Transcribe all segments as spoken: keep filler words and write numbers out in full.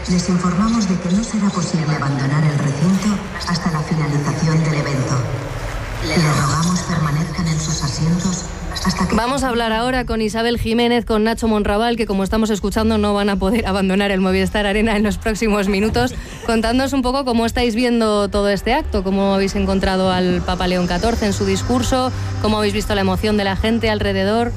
les informamos de que no será posible abandonar el recinto hasta la finalización del evento. Les rogamos permanezcan en sus asientos hasta que... Vamos a hablar ahora con Isabel Jiménez, con Nacho Monraval, que como estamos escuchando no van a poder abandonar el Movistar Arena en los próximos minutos. Contándonos un poco cómo estáis viendo todo este acto, cómo habéis encontrado al Papa León catorce en su discurso, cómo habéis visto la emoción de la gente alrededor.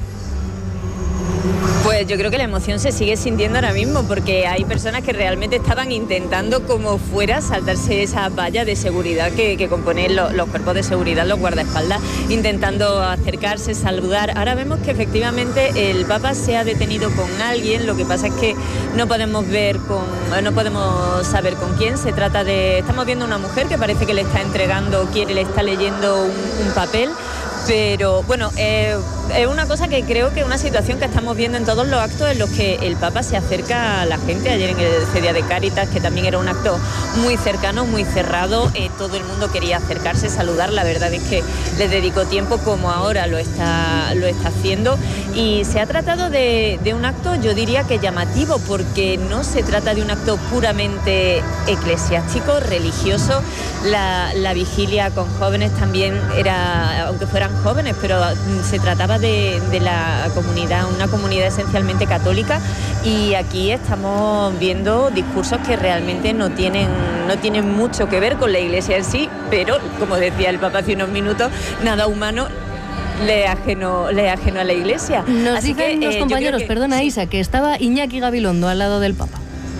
Pues yo creo que la emoción se sigue sintiendo ahora mismo, porque hay personas que realmente estaban intentando como fuera saltarse esa valla de seguridad que, que componen lo, los cuerpos de seguridad, los guardaespaldas, intentando acercarse, saludar. Ahora vemos que efectivamente el Papa se ha detenido con alguien, lo que pasa es que no podemos ver con, no podemos saber con quién. Se trata de, estamos viendo una mujer que parece que le está entregando, quiere, le está leyendo un, un papel. Pero bueno, eh, es una cosa que creo que es una situación que estamos viendo en todos los actos en los que el Papa se acerca a la gente. Ayer en el C D A de Cáritas, que también era un acto muy cercano, muy cerrado, eh, todo el mundo quería acercarse, saludar. La verdad es que le dedicó tiempo, como ahora lo está, lo está haciendo. Y se ha tratado de, de un acto, yo diría que llamativo, porque no se trata de un acto puramente eclesiástico, religioso. La, la vigilia con jóvenes también era, aunque fueran jóvenes, pero se trataba de, de la comunidad, una comunidad esencialmente católica, y aquí estamos viendo discursos que realmente no tienen, no tienen mucho que ver con la Iglesia en sí, pero como decía el Papa hace unos minutos, nada humano le ajeno, le ajeno a la Iglesia. Nos Así dicen que, los eh, compañeros, que, perdona sí. Isa, que estaba Iñaki Gabilondo al lado del Papa.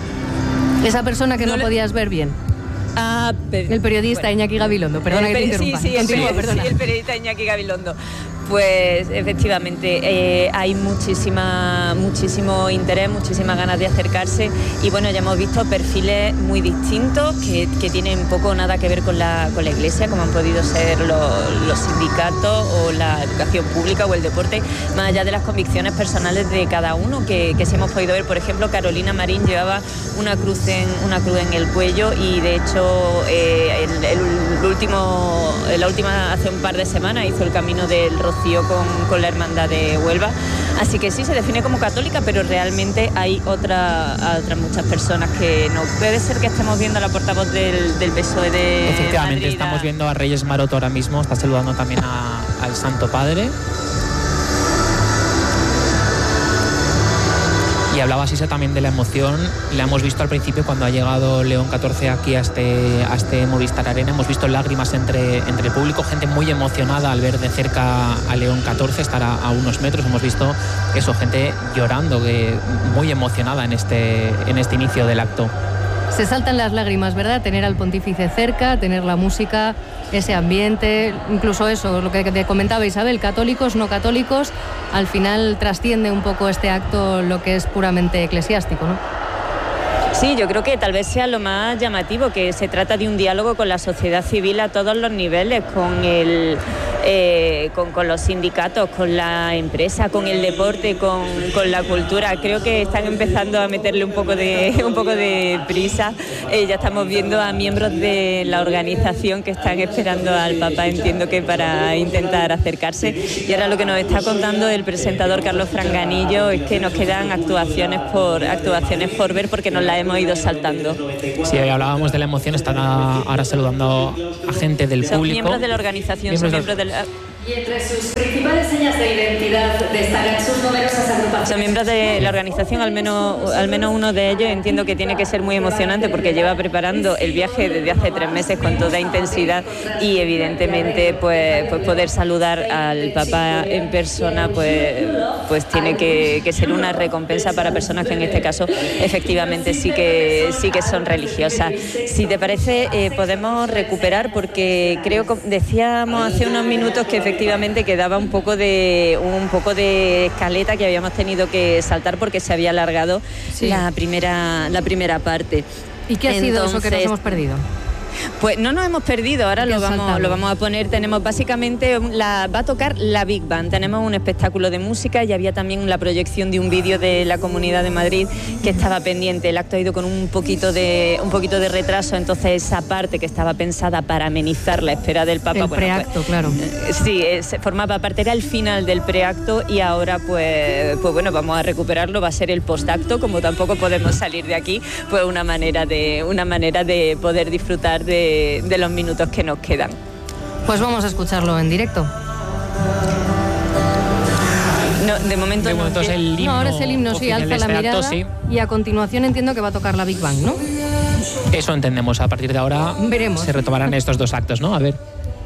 Esa persona que no, no le... podías ver bien. Ah, pero, el periodista bueno. Iñaki Gabilondo, perdona el, que te interrumpa. Sí, sí, Continúa, el, perdona. sí, el periodista Iñaki Gabilondo. Pues efectivamente eh, hay muchísima, muchísimo interés, muchísimas ganas de acercarse, y bueno, ya hemos visto perfiles muy distintos que, que tienen poco o nada que ver con la, con la Iglesia, como han podido ser los, los sindicatos o la educación pública o el deporte, más allá de las convicciones personales de cada uno, que, que sí hemos podido ver. Por ejemplo, Carolina Marín llevaba una cruz en, una cruz en el cuello, y de hecho eh, el, el último, la última, hace un par de semanas hizo el camino del Rocío Con, con la hermandad de Huelva. Así que sí, se define como católica, pero realmente hay otra, otras muchas personas que no. Puede ser que estemos viendo a la portavoz del, del P S O E de Efectivamente, Madrid, estamos viendo a Reyes Maroto ahora mismo, está saludando también a, al Santo Padre. Y hablaba Sisa también de la emoción. La hemos visto al principio cuando ha llegado León catorce aquí a este, a este Movistar Arena. Hemos visto lágrimas entre, entre el público, gente muy emocionada al ver de cerca a León catorce, estar a, a unos metros. Hemos visto eso, gente llorando, que, muy emocionada en este, en este inicio del acto. Se saltan las lágrimas, ¿verdad? Tener al pontífice cerca, tener la música, ese ambiente, incluso eso, lo que te comentaba Isabel, católicos, no católicos, al final trasciende un poco este acto lo que es puramente eclesiástico, ¿no? Sí, yo creo que tal vez sea lo más llamativo, que se trata de un diálogo con la sociedad civil a todos los niveles, con el... Eh, con, con los sindicatos, con la empresa, con el deporte, con, con la cultura. Creo que están empezando a meterle un poco de, un poco de prisa. Eh, ya estamos viendo a miembros de la organización que están esperando al Papa, entiendo que para intentar acercarse. Y ahora lo que nos está contando el presentador Carlos Franganillo es que nos quedan actuaciones por, actuaciones por ver, porque nos las hemos ido saltando. Sí, hoy hablábamos de la emoción, están a, ahora saludando a gente del son público. Son miembros de la organización, miembros son miembros de la... Y entre sus principales señas de identidad destacan sus numerosas agrupaciones. Son miembros de la organización, al menos, al menos uno de ellos. Entiendo que tiene que ser muy emocionante porque lleva preparando el viaje desde hace tres meses con toda intensidad, y evidentemente pues, pues poder saludar al Papa en persona pues, pues tiene que, que ser una recompensa para personas que en este caso efectivamente sí que, sí que son religiosas. Si te parece, eh, podemos recuperar, porque creo que decíamos hace unos minutos que efectivamente quedaba un poco de un poco de escaleta que habíamos tenido que saltar porque se había alargado sí. la primera la primera parte. ¿Y qué ha Entonces, sido eso que nos hemos perdido? Pues no nos hemos perdido, ahora lo vamos, lo vamos a poner. Tenemos básicamente, la, va a tocar la Big Band, tenemos un espectáculo de música y había también la proyección de un vídeo de la Comunidad de Madrid que estaba pendiente. El acto ha ido con un poquito de un poquito de retraso, entonces esa parte que estaba pensada para amenizar la espera del Papa... El bueno, preacto, pues, claro. Sí, es, formaba parte, era el final del preacto y ahora pues, pues bueno, vamos a recuperarlo, va a ser el postacto, como tampoco podemos salir de aquí, pues una manera de, una manera de poder disfrutar de, de los minutos que nos quedan. Pues vamos a escucharlo en directo. No, de momento, de momento no, es el himno. No, ahora es el himno, sí, alza la este mirada. Acto, sí. Y a continuación entiendo que va a tocar la Big Bang, ¿no? Eso entendemos, a partir de ahora veremos. Se retomarán estos dos actos, ¿no? A ver.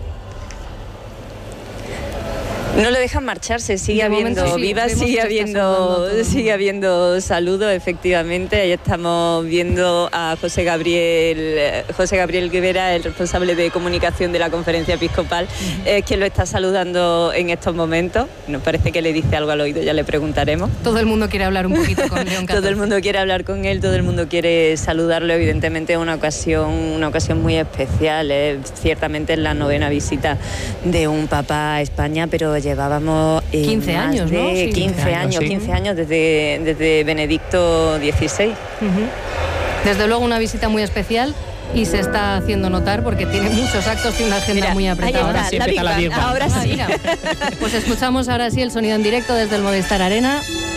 No lo dejan marcharse, sigue De habiendo sí, vivas, sigue habiendo, sigue habiendo saludos, efectivamente. Ahí estamos viendo a José Gabriel, José Gabriel Guevara, el responsable de comunicación de la Conferencia Episcopal, uh-huh. eh, que lo está saludando en estos momentos. Nos parece que le dice algo al oído, ya le preguntaremos. Todo el mundo quiere hablar un poquito con León catorce. Todo el mundo quiere hablar con él, todo el mundo quiere saludarlo. Evidentemente es una ocasión, una ocasión muy especial. Eh. Ciertamente es la novena visita de un papa a España, pero llevábamos eh, quince años, de ¿no? Sí. quince años, sí. quince años desde, desde Benedicto dieciséis. Uh-huh. Desde luego una visita muy especial y se está haciendo notar porque tiene muchos actos y una agenda mira, muy apretada. Ahora sí, la Big Band, ahora sí. Ah, pues escuchamos ahora sí el sonido en directo desde el Movistar Arena.